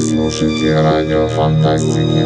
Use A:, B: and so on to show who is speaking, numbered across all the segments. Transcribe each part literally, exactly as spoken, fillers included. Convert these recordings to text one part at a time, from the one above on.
A: слушаете радио Фантастики.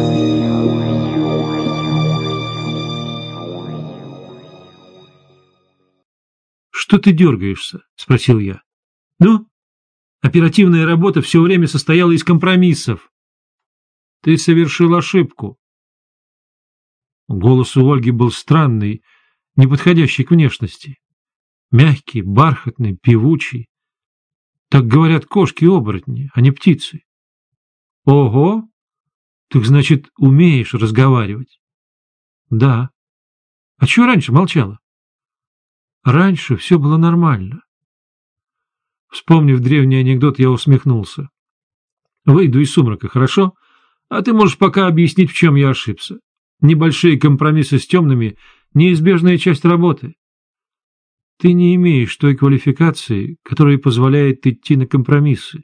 B: «Что ты дергаешься?» — спросил я. «Ну, оперативная работа все время состояла из компромиссов. Ты совершил ошибку». Голос у Ольги был странный, неподходящий к внешности. Мягкий, бархатный, певучий. Так говорят кошки-оборотни, а не птицы. Ого! Так значит, умеешь разговаривать? Да. А чего раньше молчала? Раньше все было нормально. Вспомнив древний анекдот, я усмехнулся. Выйду из сумрака, хорошо? А ты можешь пока объяснить, в чем я ошибся. Небольшие компромиссы с темными — неизбежная часть работы. Ты не имеешь той квалификации, которая позволяет идти на компромиссы.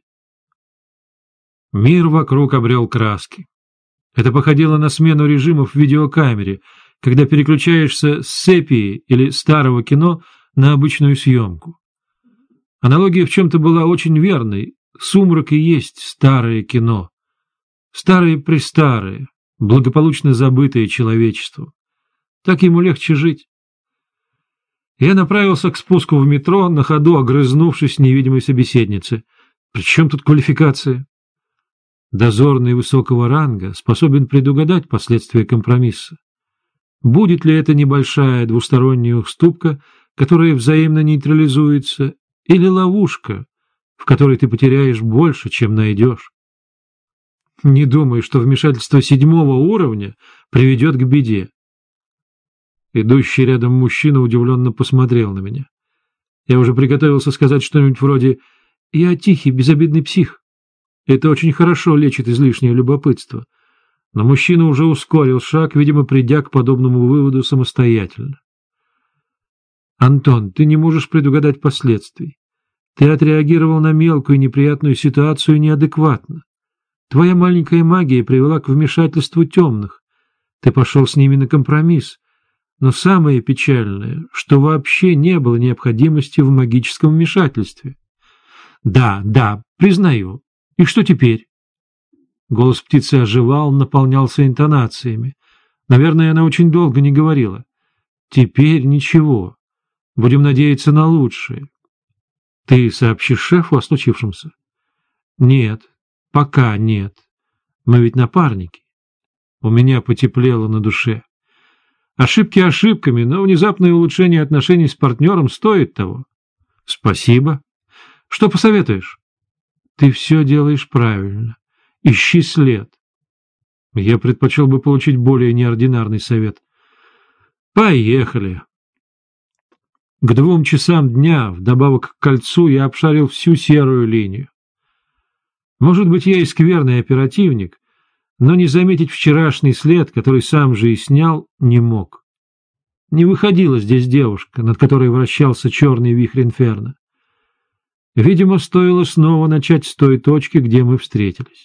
B: Мир вокруг обрел краски. Это походило на смену режимов в видеокамере, когда переключаешься с сепии или старого кино на обычную съемку. Аналогия в чем-то была очень верной. Сумрак и есть старое кино. Старое-престарое, благополучно забытое человечеством. Так ему легче жить. Я направился к спуску в метро, на ходу огрызнувшись невидимой собеседнице. При чем тут квалификация? Дозорный высокого ранга способен предугадать последствия компромисса. Будет ли это небольшая двусторонняя уступка, которая взаимно нейтрализуется, или ловушка, в которой ты потеряешь больше, чем найдешь? Не думай, что вмешательство седьмого уровня приведет к беде. Идущий рядом мужчина удивленно посмотрел на меня. Я уже приготовился сказать что-нибудь вроде «Я тихий, безобидный псих». Это очень хорошо лечит излишнее любопытство. Но мужчина уже ускорил шаг, видимо, придя к подобному выводу самостоятельно. «Антон, ты не можешь предугадать последствий. Ты отреагировал на мелкую неприятную ситуацию неадекватно. Твоя маленькая магия привела к вмешательству темных. Ты пошел с ними на компромисс. Но самое печальное, что вообще не было необходимости в магическом вмешательстве. Да, да, признаю. И что теперь?» Голос птицы оживал, наполнялся интонациями. Наверное, она очень долго не говорила. «Теперь ничего. Будем надеяться на лучшее. Ты сообщишь шефу о случившемся?» «Нет, пока нет. Мы ведь напарники». У меня потеплело на душе. Ошибки ошибками, но внезапное улучшение отношений с партнером стоит того. Спасибо. Что посоветуешь? Ты все делаешь правильно. Ищи след. Я предпочел бы получить более неординарный совет. Поехали. К двум часам дня, вдобавок к кольцу, я обшарил всю серую линию. Может быть, я и скверный оперативник, но не заметить вчерашний след, который сам же и снял, не мог. Не выходила здесь девушка, над которой вращался черный вихрь инферно. Видимо, стоило снова начать с той точки, где мы встретились.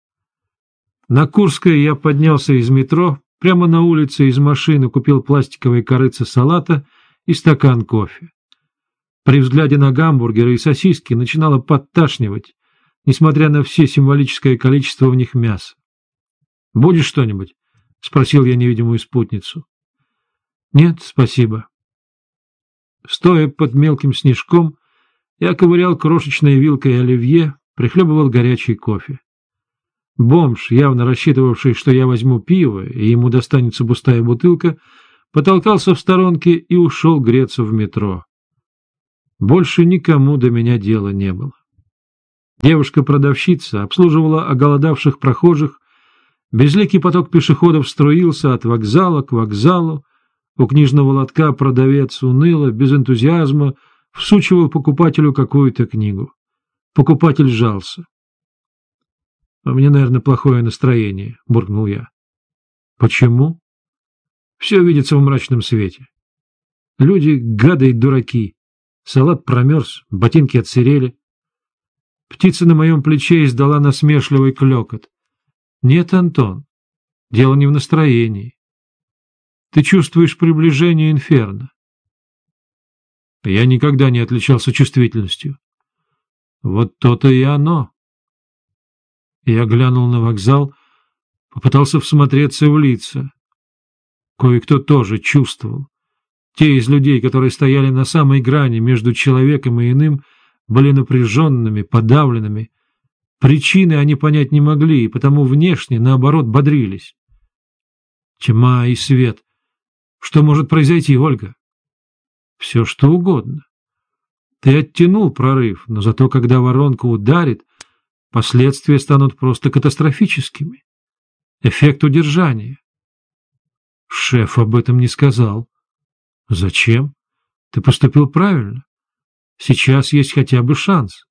B: На Курской я поднялся из метро, прямо на улице из машины купил пластиковые корыца салата и стакан кофе. При взгляде на гамбургеры и сосиски начинало подташнивать, несмотря на все символическое количество в них мяса. «Будешь что-нибудь?» — спросил я невидимую спутницу. «Нет, спасибо». Стоя под мелким снежком, я ковырял крошечной вилкой оливье, прихлебывал горячий кофе. Бомж, явно рассчитывавший, что я возьму пиво, и ему достанется пустая бутылка, потолкался в сторонке и ушел греться в метро. Больше никому до меня дела не было. Девушка-продавщица обслуживала оголодавших прохожих. Безликий поток пешеходов струился от вокзала к вокзалу. У книжного лотка продавец уныло, без энтузиазма, всучивал покупателю какую-то книгу. Покупатель жался. — У меня, наверное, плохое настроение, — буркнул я. — Почему? — Все видится в мрачном свете. Люди — гады и дураки. Салат промерз, ботинки отсырели. Птица на моем плече издала насмешливый клёкот. — Нет, Антон, дело не в настроении. Ты чувствуешь приближение инферно. Я никогда не отличался чувствительностью. Вот то-то и оно. Я глянул на вокзал, попытался всмотреться в лица. Кое-кто тоже чувствовал. Те из людей, которые стояли на самой грани между человеком и иным, были напряженными, подавленными. Причины они понять не могли, и потому внешне, наоборот, бодрились. Тьма и свет. Что может произойти, Ольга? Все, что угодно. Ты оттянул прорыв, но зато, когда воронка ударит, последствия станут просто катастрофическими. Эффект удержания. Шеф об этом не сказал. Зачем? Ты поступил правильно. Сейчас есть хотя бы шанс.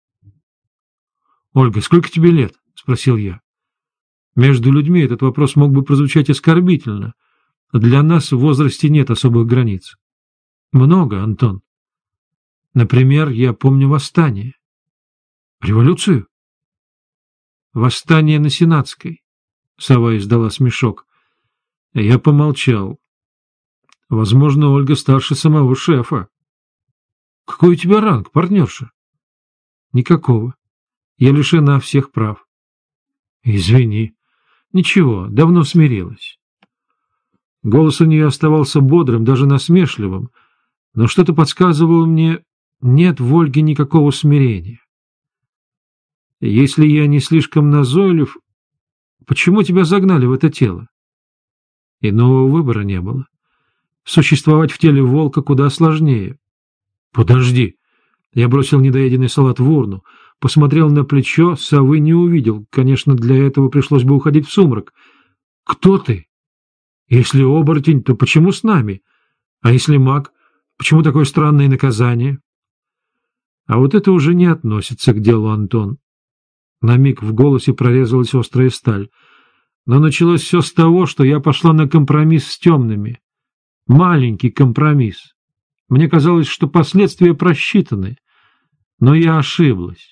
B: Ольга, сколько тебе лет? Спросил я. Между людьми этот вопрос мог бы прозвучать оскорбительно. Для нас в возрасте нет особых границ. Много, Антон. Например, я помню восстание. Революцию? Восстание на Сенатской. Сова издала смешок. Я помолчал. Возможно, Ольга старше самого шефа. Какой у тебя ранг, партнерша? Никакого. Я лишена всех прав. Извини. Ничего, давно смирилась. Голос у нее оставался бодрым, даже насмешливым, но что-то подсказывало мне, нет в Ольге никакого смирения. Если я не слишком назойлив, почему тебя загнали в это тело? Иного выбора не было. Существовать в теле волка куда сложнее. Подожди. Я бросил недоеденный салат в урну, посмотрел на плечо, совы не увидел. Конечно, для этого пришлось бы уходить в сумрак. Кто ты? Если оборотень, то почему с нами? А если маг, почему такое странное наказание? А вот это уже не относится к делу, Антон. На миг в голосе прорезалась острая сталь. Но началось все с того, что я пошла на компромисс с темными. Маленький компромисс. Мне казалось, что последствия просчитаны, но я ошиблась.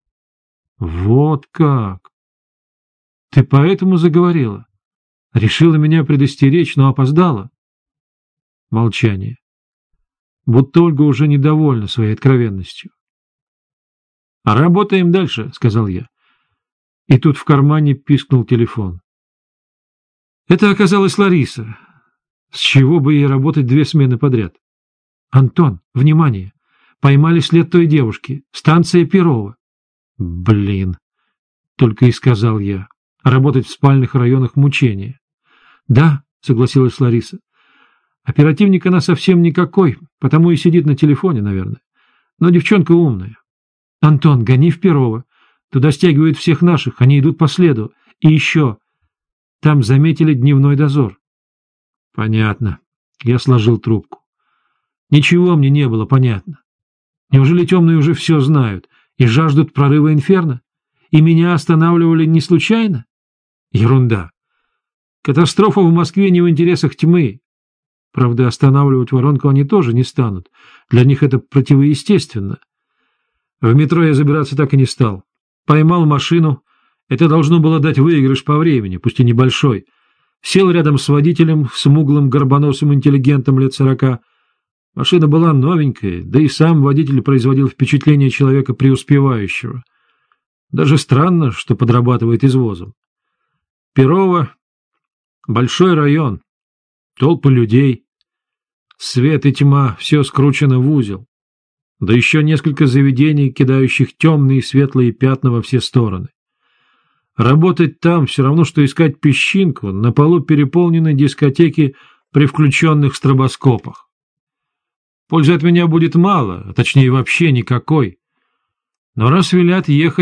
B: Вот как! Ты поэтому заговорила? Решила меня предостеречь, но опоздала? Молчание. Будто Ольга уже недовольна своей откровенностью. — А работаем дальше, — сказал я. И тут в кармане пискнул телефон. Это оказалась Лариса. С чего бы ей работать две смены подряд? — Антон, внимание! Поймали след той девушки. Станция Перова. — Блин! — только и сказал я. Работать в спальных районах мучения. — Да, — согласилась Лариса. Оперативник она совсем никакой, потому и сидит на телефоне, наверное. Но девчонка умная. Антон, гони в Перово. Туда стягивают всех наших, они идут по следу. И еще. Там заметили дневной дозор. Понятно. Я сложил трубку. Ничего мне не было понятно. Неужели темные уже все знают и жаждут прорыва инферно? И меня останавливали не случайно? Ерунда. Катастрофа в Москве не в интересах тьмы. Правда, останавливать воронку они тоже не станут. Для них это противоестественно. В метро я забираться так и не стал. Поймал машину. Это должно было дать выигрыш по времени, пусть и небольшой. Сел рядом с водителем, смуглым горбоносым интеллигентом лет сорока. Машина была новенькая, да и сам водитель производил впечатление человека преуспевающего. Даже странно, что подрабатывает извозом. Перово — большой район, толпы людей, свет и тьма, все скручено в узел. Да еще несколько заведений, кидающих темные и светлые пятна во все стороны. Работать там все равно, что искать песчинку на полу переполненной дискотеки при включенных стробоскопах. Пользы от меня будет мало, а точнее вообще никакой. Но раз велят ехать,